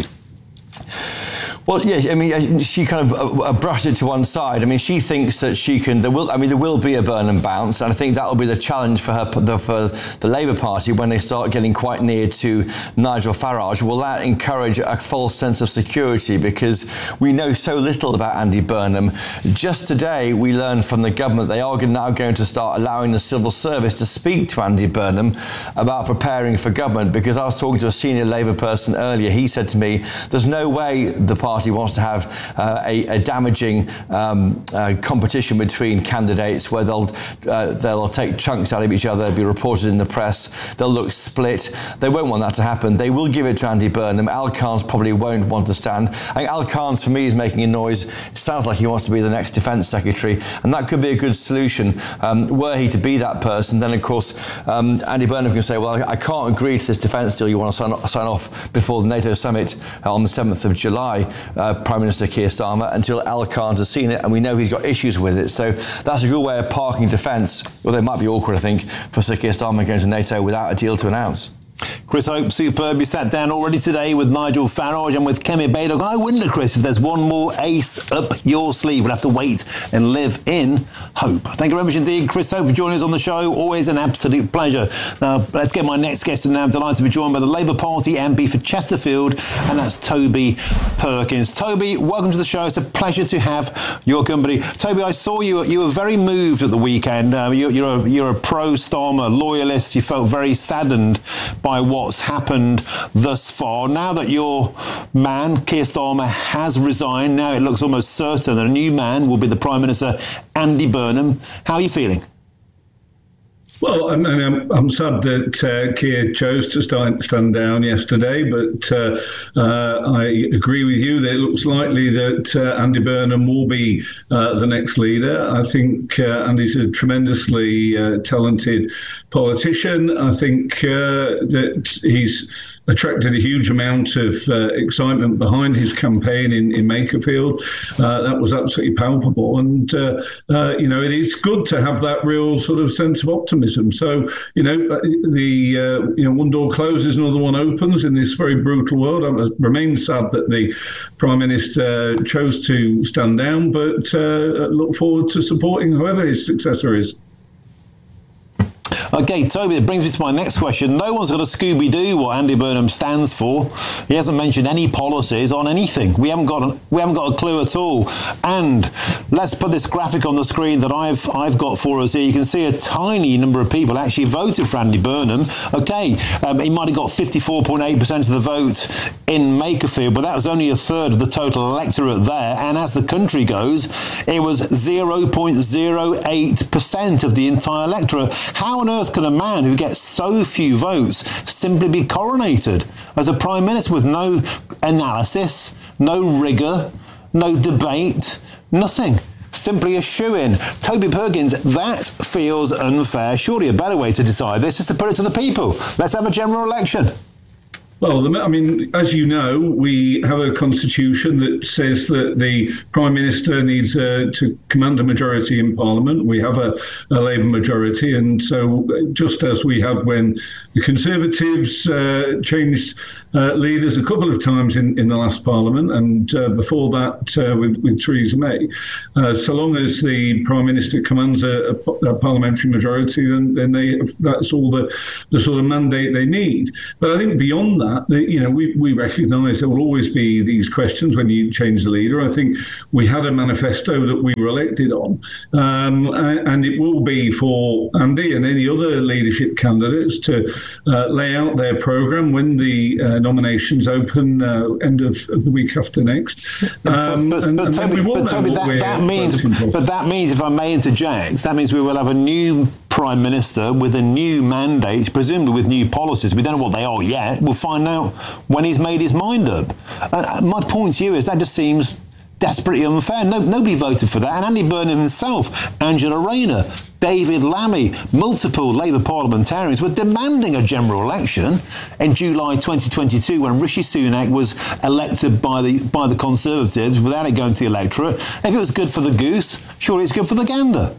E: Well, yeah, I mean, she kind of uh, brushed it to one side. I mean, she thinks that she can. There will, I mean, there will be a Burnham bounce, and I think that will be the challenge for her, the, for the Labour Party when they start getting quite near to Nigel Farage. Will that encourage a false sense of security? Because we know so little about Andy Burnham. Just today, we learned from the government they are now going to start allowing the civil service to speak to Andy Burnham about preparing for government. Because I was talking to a senior Labour person earlier. He said to me, "There's no way the party." Party wants to have uh, a, a damaging um, uh, competition between candidates where they'll uh, they'll take chunks out of each other, be reported in the press, they'll look split. They won't want that to happen. They will give it to Andy Burnham. Al Carnes probably won't want to stand. I think Al Carnes, for me, is making a noise. It sounds like he wants to be the next Defence Secretary, and that could be a good solution. Um, were he to be that person, then of course um, Andy Burnham can say, well, I, I can't agree to this defence deal you want to sign, sign off before the NATO summit uh, on the seventh of July. Uh, Prime Minister Keir Starmer, until Al Carnes has seen it, and we know he's got issues with it. So that's a good way of parking defence, although it might be awkward, I think, for Sir Keir Starmer going to NATO without a deal to announce.
G: Chris Hope, superb. You sat down already today with Nigel Farage and with Kemi Badenoch. I wonder, Chris, if there's one more ace up your sleeve. We'll have to wait and live in hope. Thank you very much indeed, Chris Hope, for joining us on the show. Always an absolute pleasure. Now, let's get my next guest in now. I'm delighted to be joined by the Labour Party M P for Chesterfield, and that's Toby Perkins. Toby, welcome to the show. It's a pleasure to have your company. Toby, I saw you. You were very moved at the weekend. Uh, you, you're a, you're a pro-Starmer loyalist. You felt very saddened by what's happened thus far. Now that your man, Keir Starmer, has resigned, now it looks almost certain that a new man will be the Prime Minister, Andy Burnham. How are you feeling?
I: Well, I mean, I'm, I'm sad that uh, Keir chose to stand, stand down yesterday, but uh, uh, I agree with you that it looks likely that uh, Andy Burnham will be uh, the next leader. I think uh, Andy's a tremendously uh, talented politician. I think uh, that he's attracted a huge amount of uh, excitement behind his campaign in, in Makerfield. Uh, that was absolutely palpable. And, uh, uh, you know, it is good to have that real sort of sense of optimism. So, you know, the, uh, you know, one door closes, another one opens in this very brutal world. I remain sad that the Prime Minister chose to stand down, but uh, look forward to supporting whoever his successor is.
G: Okay, Toby, it brings me to my next question. No one's got a Scooby-Doo what Andy Burnham stands for. He hasn't mentioned any policies on anything. We haven't got a, we haven't got a clue at all. And let's put this graphic on the screen that I've I've got for us here. You can see a tiny number of people actually voted for Andy Burnham. Okay, um, he might have got fifty-four point eight percent of the vote in Makerfield, but that was only a third of the total electorate there. And as the country goes, it was zero point zero eight percent of the entire electorate. How on earth can a man who gets so few votes simply be coronated as a prime minister with no analysis, no rigour, no debate, nothing? Simply a shoo-in. Toby Perkins, that feels unfair. Surely a better way to decide this is to put it to the people. Let's have a general election.
I: Well, I mean, as you know, we have a constitution that says that the Prime Minister needs uh, to command a majority in Parliament. We have a, a Labour majority. And so just as we had when the Conservatives uh, changed uh, leaders a couple of times in, in the last Parliament, and uh, before that uh, with, with Theresa May, uh, so long as the Prime Minister commands a, a, a parliamentary majority, then, then they that's all the, the sort of mandate they need. But I think beyond that, That, you know, we, we recognise there will always be these questions when you change the leader. I think we had a manifesto that we were elected on, um, and it will be for Andy and any other leadership candidates to uh, lay out their programme when the uh, nominations open uh, end of, of the week after next. Um,
G: but, but,
I: and,
G: but,
I: and
G: Toby, but Toby that, that means, but that means, if I may interject, that means we will have a new Prime Minister with a new mandate, presumably with new policies. We don't know what they are yet. We'll find out when he's made his mind up. Uh, my point to you is that just seems desperately unfair. No, nobody voted for that. And Andy Burnham himself, Angela Rayner, David Lammy, multiple Labour parliamentarians were demanding a general election in July twenty twenty-two when Rishi Sunak was elected by the by the Conservatives without it going to the electorate. If it was good for the goose, surely it's good for the gander.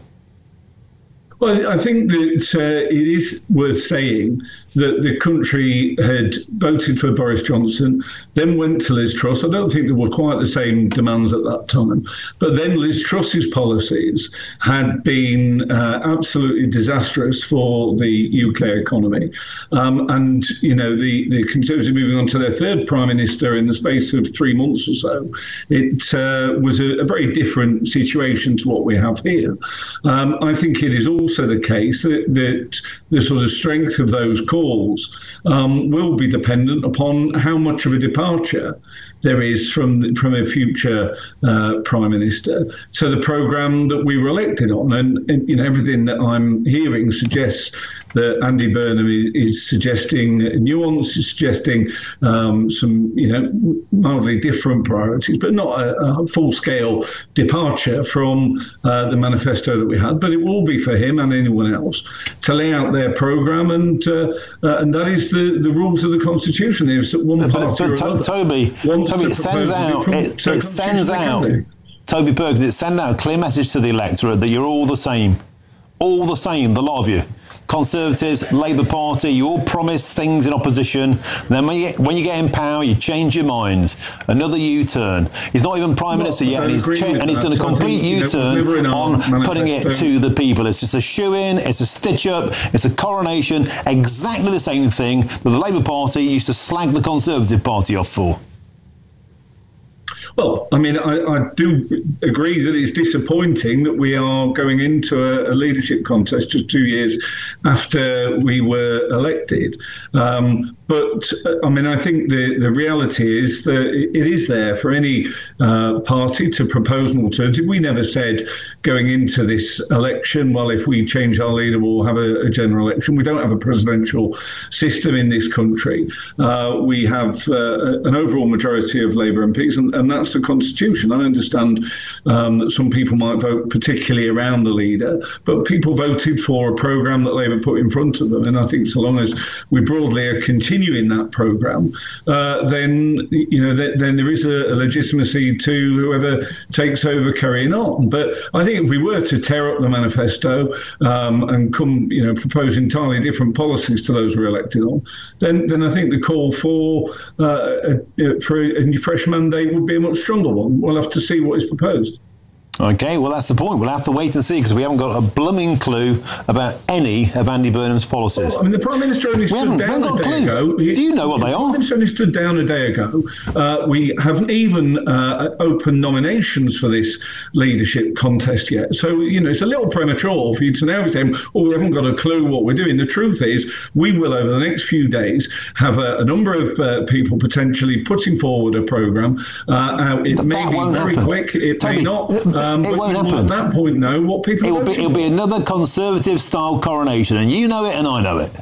I: Well, I think that uh, it is worth saying that the country had voted for Boris Johnson, then went to Liz Truss. I don't think there were quite the same demands at that time. But then Liz Truss's policies had been uh, absolutely disastrous for the U K economy. Um, and, you know, the, the Conservatives moving on to their third Prime Minister in the space of three months or so, it uh, was a, a very different situation to what we have here. Um, I think it is also the case that, that the sort of strength of those calls um, will be dependent upon how much of a departure there is from from a future uh, Prime Minister. So the programme that we were elected on, and, and you know, everything that I'm hearing suggests that Andy Burnham is, is suggesting nuance, is suggesting um, some, you know, mildly different priorities, but not a, a full-scale departure from uh, the manifesto that we had. But it will be for him and anyone else to lay out their programme, and uh, uh, and that is the, the rules of the Constitution. There's one
G: but,
I: party
G: but,
I: or
G: to,
I: another.
G: Toby, Toby, it sends out. It, it sends out. Toby Perkins, it sends out a clear message to the electorate that you're all the same, all the same, the lot of you. Conservatives, Labour Party, you all promise things in opposition. And then when you, get, when you get in power, you change your minds. Another U-turn. He's not even Prime Minister yet, and he's, cha- and he's done a complete U-turn on putting it to the people. It's just a shoe-in, it's a stitch-up, it's a coronation, exactly the same thing that the Labour Party used to slag the Conservative Party off for.
I: Well, I mean, I, I do agree that it's disappointing that we are going into a, a leadership contest just two years after we were elected. Um, but, I mean, I think the, the reality is that it is there for any uh, party to propose an alternative. We never said going into this election, well, if we change our leader, we'll have a, a general election. We don't have a presidential system in this country. Uh, we have uh, an overall majority of Labour M Ps, and, and that's the Constitution. I understand um, that some people might vote particularly around the leader, but people voted for a programme that Labour put in front of them. And I think so long as we broadly are continuing continuing that programme, uh, then you know th- then there is a, a legitimacy to whoever takes over carrying on. But I think if we were to tear up the manifesto um, and come, you know, propose entirely different policies to those we're elected on, then then I think the call for uh, a, for a fresh mandate would be a much stronger one. We'll have to see what is proposed.
G: Okay, well, that's the point. We'll have to wait and see because we haven't got a blooming clue about any of Andy Burnham's policies.
I: Well, I mean, the Prime Minister only stood
G: haven't- we
I: down
G: haven't got
I: a
G: a
I: day
G: clue.
I: ago.
G: Do you know what they
I: The
G: are?
I: Prime Minister only stood down a day ago. Uh, we haven't even uh, opened nominations for this leadership contest yet. So, you know, it's a little premature for you to now be saying, oh, we haven't got a clue what we're doing. The truth is, we will, over the next few days, have a, a number of uh, people potentially putting forward a programme. Uh, uh, it
G: But
I: may
G: that
I: be
G: won't
I: very
G: happen.
I: quick. It
G: Toby,
I: may not.
G: it-
I: Um,
G: it
I: but
G: won't
I: you will
G: happen.
I: at that point know what people
G: It'll
I: are
G: be,
I: voting
G: it'll be
I: for.
G: another Conservative-style coronation, and you know it and I know it.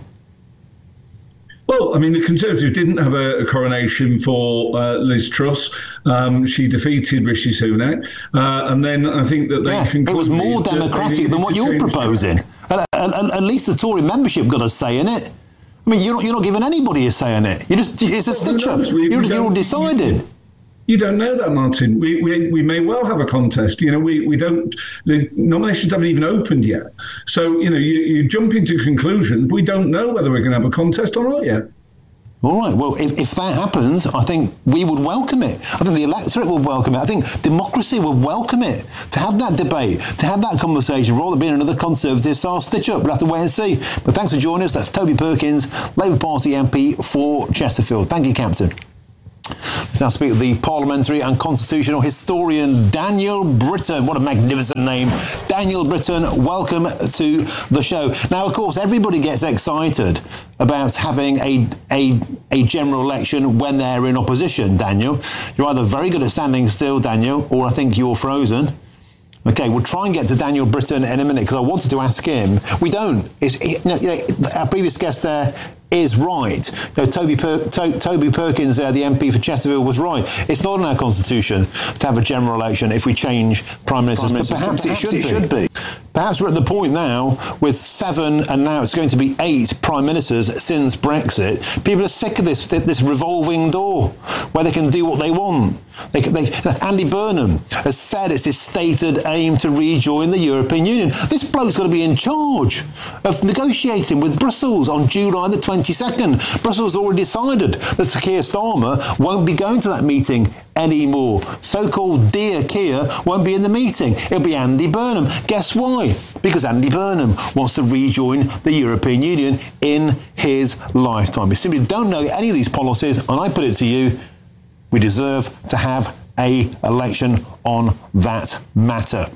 I: Well, I mean, the Conservatives didn't have a, a coronation for uh, Liz Truss. Um, she defeated Rishi Sunak. Uh, and then I think that they
G: Yeah,
I: concluded...
G: it was more
I: that they
G: democratic
I: needed
G: than what
I: to
G: you're
I: change-
G: proposing. And, and, and at least the Tory membership got a say in it. I mean, you're not, you're not giving anybody a say in it. You just It's a
I: Well, who
G: stitch-up.
I: knows? We- we
G: You're, you're all
I: don't-
G: deciding.
I: You don't know that, Martin. We, we we may well have a contest. You know, we, we don't. The nominations haven't even opened yet. So you know, you, you jump into conclusions. We don't know whether we're going to have a contest or not yet.
G: All right, well, if, if that happens, I think we would welcome it. I think the electorate would welcome it. I think democracy would welcome it. To have that debate, to have that conversation, rather than being another Conservative style stitch-up. We'll have to wait and see. But thanks for joining us. That's Toby Perkins, Labour Party M P for Chesterfield. Thank you, Captain. Let's now speak to the parliamentary and constitutional historian Daniel Britton. What a magnificent name. Daniel Britton, welcome to the show. Now, of course, everybody gets excited about having a, a, a general election when they're in opposition, Daniel. You're either very good at standing still, Daniel, or I think you're frozen. Okay, we'll try and get to Daniel Britton in a minute because I wanted to ask him. We don't. It's, it, you know, our previous guest there is right. You know, Toby, per, to, Toby Perkins, uh, the M P for Chesterfield, was right. It's not in our constitution to have a general election if we change prime ministers, but perhaps, perhaps it, should, it be. should be. Perhaps we're at the point now with seven, and now it's going to be eight prime ministers since Brexit. People are sick of this this revolving door where they can do what they want. They, they, Andy Burnham has said it's his stated aim to rejoin the European Union. This bloke's got to be in charge of negotiating with Brussels on July the twenty-second. Brussels already decided that Sir Keir Starmer won't be going to that meeting anymore. So-called Dear Keir won't be in the meeting. It'll be Andy Burnham. Guess why? Because Andy Burnham wants to rejoin the European Union in his lifetime. We simply don't know any of these policies, and I put it to you, we deserve to have a election on that matter.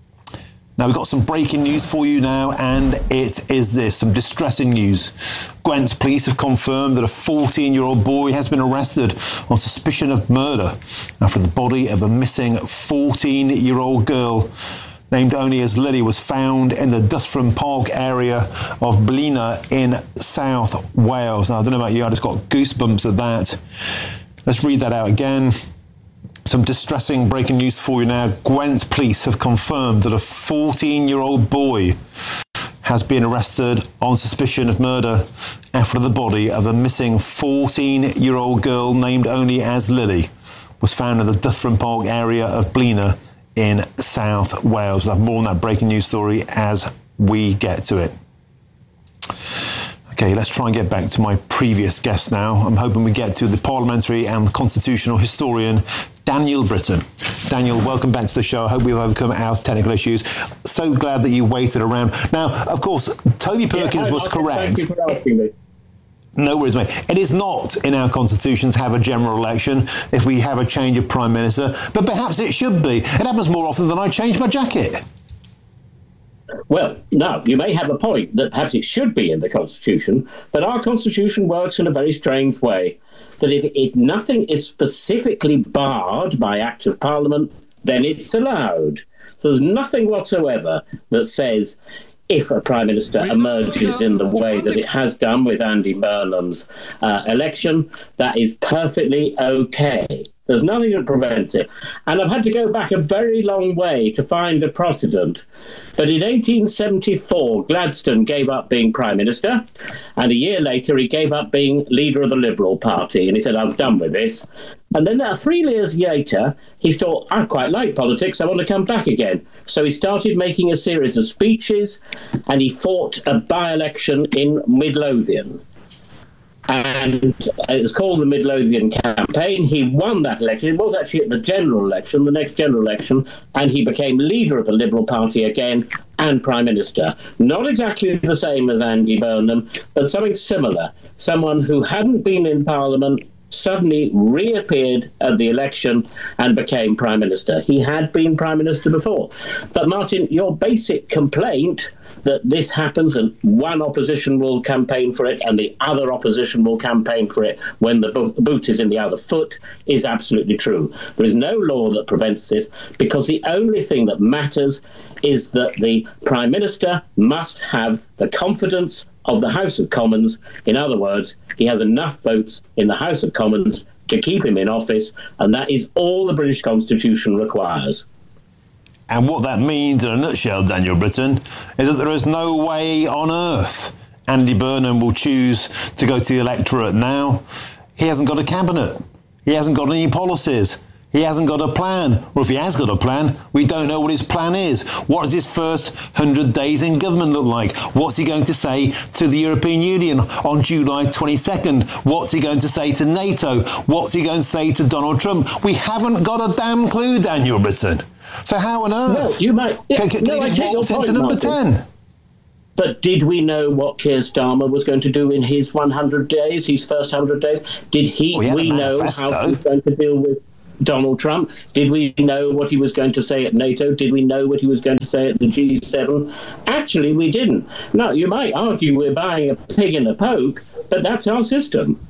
G: Now, we've got some breaking news for you now, and it is this, some distressing news. Gwent police have confirmed that a fourteen-year-old boy has been arrested on suspicion of murder after the body of a missing fourteen-year-old girl named only as Lily was found in the Dustfram Park area of Blaenau in South Wales. Now, I don't know about you, I just got goosebumps at that. Let's read that out again. Some distressing breaking news for you now. Gwent police have confirmed that a fourteen-year-old boy has been arrested on suspicion of murder after the body of a missing fourteen-year-old girl named only as Lily was found in the Dustfram Park area of Blaenau in South Wales. I'll have more on that breaking news story as we get to it. Okay, let's try and get back to my previous guest now. I'm hoping we get to the parliamentary and constitutional historian, Daniel Britton. Daniel, welcome back to the show. I hope we've overcome our technical issues. So glad that you waited around. Now, of course, Toby Perkins
J: yeah,
G: was correct.
J: Thank you for asking me.
G: No worries, mate. It is not in our constitution to have a general election if we have a change of prime minister, but perhaps it should be. It happens more often than I change my jacket.
J: Well, no, you may have a point that perhaps it should be in the Constitution, but our Constitution works in a very strange way, that if, if nothing is specifically barred by Act of Parliament, then it's allowed. So there's nothing whatsoever that says if a Prime Minister emerges in the way that it has done with Andy Burnham's uh, election, that is perfectly okay. There's nothing that prevents it. And I've had to go back a very long way to find a precedent. But in eighteen seventy-four, Gladstone gave up being Prime Minister, and a year later he gave up being leader of the Liberal Party, and he said, I've done with this. And then uh, three years later, he thought, I quite like politics, I want to come back again. So he started making a series of speeches, and he fought a by-election in Midlothian. And it was called the Midlothian campaign. He won that election. It was actually at the general election, the next general election, and he became leader of the Liberal Party again and Prime Minister. Not exactly the same as Andy Burnham, but something similar. Someone who hadn't been in Parliament suddenly reappeared at the election and became Prime Minister. He had been Prime Minister before. But Martin, your basic complaint that this happens and one opposition will campaign for it and the other opposition will campaign for it when the bo- boot is in the other foot is absolutely true. There is no law that prevents this, because the only thing that matters is that the Prime Minister must have the confidence of the House of Commons. In other words, he has enough votes in the House of Commons to keep him in office, and that is all the British Constitution requires.
G: And what that means in a nutshell, Daniel Britton, is that there is no way on earth Andy Burnham will choose to go to the electorate now. He hasn't got a cabinet. He hasn't got any policies. He hasn't got a plan. Or if he has got a plan, we don't know what his plan is. What does his first one hundred days in government look like? What's he going to say to the European Union on July twenty-second? What's he going to say to NATO? What's he going to say to Donald Trump? We haven't got a damn clue, Daniel Britton. So how on earth
J: no, you might, yeah,
G: can, can
J: no,
G: he just waltz into number
J: Martin.
G: ten?
J: But did we know what Keir Starmer was going to do in his one hundred days, his first one hundred days? Did he?
G: Well, he
J: we know how he was going to deal with Donald Trump? Did we know what he was going to say at NATO? Did we know what he was going to say at the G seven? Actually, we didn't. Now, you might argue we're buying a pig in a poke, but that's our system.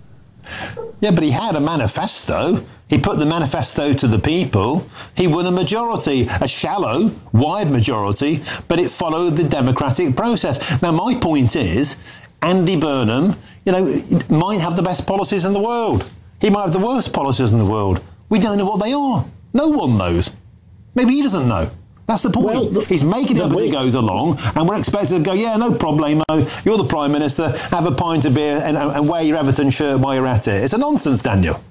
G: Yeah, but he had a manifesto. He put the manifesto to the people. He won a majority, a shallow, wide majority, but it followed the democratic process. Now, my point is, Andy Burnham, you know, might have the best policies in the world. He might have the worst policies in the world. We don't know what they are. No one knows. Maybe he doesn't know. That's the point. Well, He's making it up as he goes along, and we're expected to go, yeah, no problemo, you're the Prime Minister, have a pint of beer and, and wear your Everton shirt while you're at it. It's a nonsense, Daniel.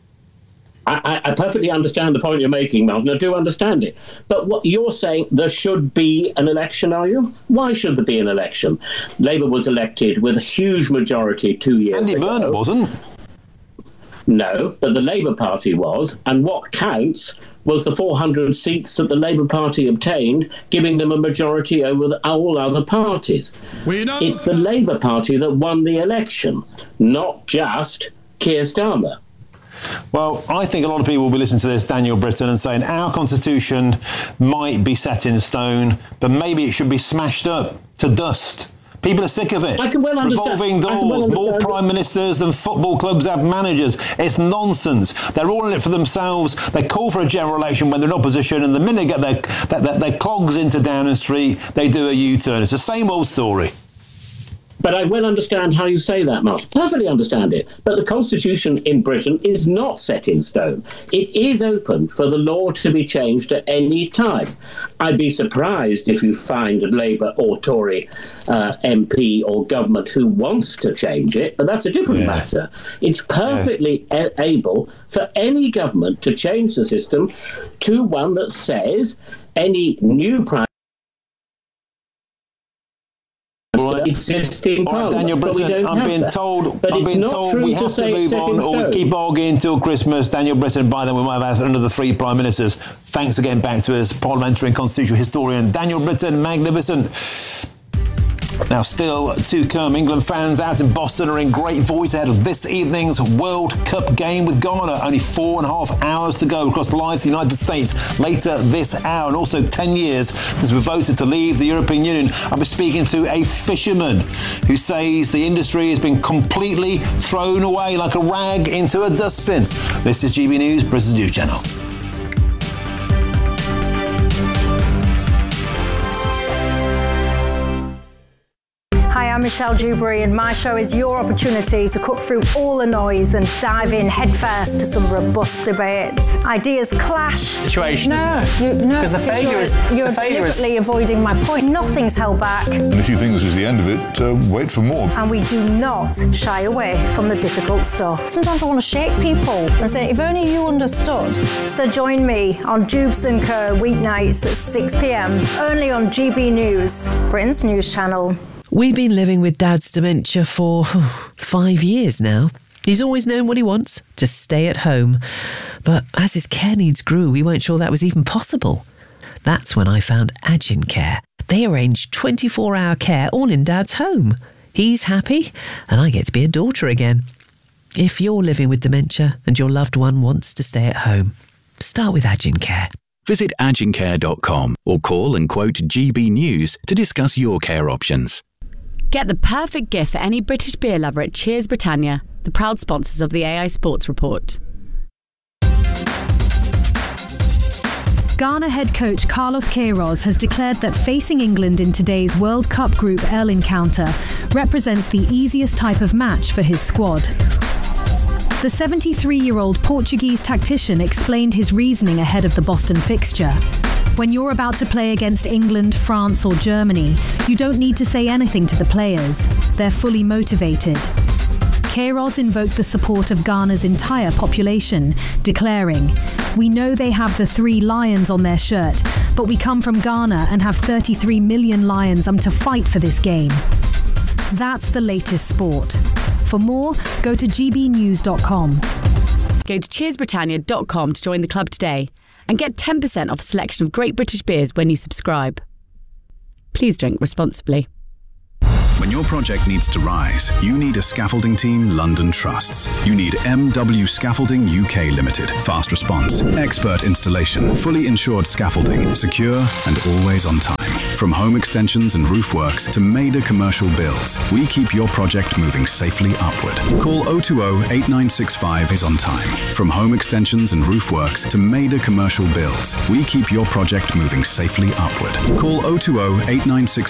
J: I, I perfectly understand the point you're making, Martin. I do understand it. But what you're saying, there should be an election, are you? Why should there be an election? Labour was elected with a huge majority two years
G: Andy
J: ago.
G: Burnham wasn't.
J: No, but the Labour Party was. And what counts was the four hundred seats that the Labour Party obtained, giving them a majority over the, all other parties. We know it's the Labour Party that won the election, not just Keir Starmer.
G: Well, I think a lot of people will be listening to this, Daniel Britton, and saying our constitution might be set in stone, but maybe it should be smashed up to dust. People are sick of it.
J: I can well understand.
G: Revolving doors,
J: well
G: more prime ministers than football clubs have managers. It's nonsense. They're all in it for themselves. They call for a general election when they're in opposition, and the minute they get their, their, their clogs into Downing Street, they do a U-turn. It's the same old story.
J: But I well understand how you say that, Mark. Perfectly understand it. But the Constitution in Britain is not set in stone. It is open for the law to be changed at any time. I'd be surprised if you find a Labour or Tory uh, M P or government who wants to change it, but that's a different yeah. matter. It's perfectly yeah. a- able for any government to change the system to one that says any new prime
G: Right.
J: existing
G: All right, Daniel Britton, I'm being
J: that.
G: told,
J: But
G: I'm being told we have to move on or we keep arguing until Christmas. Daniel Britton, by then we might have had another three prime ministers. Thanks for getting back to us, parliamentary and constitutional historian Daniel Britton, magnificent. Now, still to come, England fans out in Boston are in great voice ahead of this evening's World Cup game with Ghana. Only four and a half hours to go across live the United States later this hour. And also ten years since we voted to leave the European Union. I'll be speaking to a fisherman who says the industry has been completely thrown away like a rag into a dustbin. This is G B News, Britain's News Channel.
B: Hi,
K: Hi, I'm Michelle Dewberry, and my show is your opportunity to cut through all the noise and dive in headfirst to some robust debates. Ideas clash.
R: Situation,
K: No,
R: isn't
K: you,
R: it?
K: no,
R: Because the
K: because
R: failure
K: you're,
R: is
K: you're
R: the failure is
K: deliberately avoiding my point. Nothing's held back,
L: And if you think this is the end of it, uh, wait for more.
K: and we do not shy away from the difficult stuff. Sometimes I want to shake people and say, if only you understood. So join me on Jubes and Co. weeknights at six p.m. only on G B News, Britain's news channel.
N: We've been living with Dad's dementia for five years now. He's always known what he wants, to stay at home. But as his care needs grew, we weren't sure that was even possible. That's when I found Agin Care. They arrange twenty-four hour care all in Dad's home. He's happy, and I get to be a daughter again. If you're living with dementia and your loved one wants to stay at home, start with Agin Care.
M: Visit agincare dot com or call and quote G B News to discuss your care options.
H: Get the perfect gift for any British beer lover at Cheers Britannia, the proud sponsors of the A I Sports Report.
B: Ghana head coach Carlos Queiroz has declared that facing England in today's World Cup Group L encounter represents the easiest type of match for his squad. The seventy-three-year-old Portuguese tactician explained his reasoning ahead of the Boston fixture. When you're about to play against England, France or Germany, you don't need to say anything to the players. They're fully motivated. Queiroz invoked the support of Ghana's entire population, declaring, "We know they have the three lions on their shirt, but we come from Ghana and have thirty-three million lions um, to fight for this game." That's the latest sport. For more, go to g b news dot com.
H: Go to cheers britannia dot com to join the club today and get ten percent off a selection of great British beers when you subscribe. Please drink responsibly.
O: When your project needs to rise, you need a scaffolding team London trusts. You need M W Scaffolding U K Limited. Fast response, expert installation, fully insured scaffolding, secure and always on time. From home extensions and roof works to major commercial builds, we keep your project moving safely upward. Call oh two oh, eight nine six five is on time. From home extensions and roof works to major commercial builds, we keep your project moving safely upward. Call oh two oh, eight nine six